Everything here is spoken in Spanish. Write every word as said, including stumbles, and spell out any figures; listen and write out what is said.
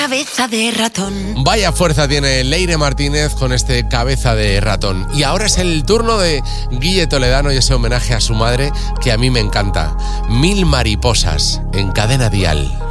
cabeza de ratón. Vaya fuerza tiene Leire Martínez con este Cabeza de ratón. Y ahora es el turno de Guille Toledano y ese homenaje a su madre que a mí me encanta. Mil mariposas en Cadena Dial.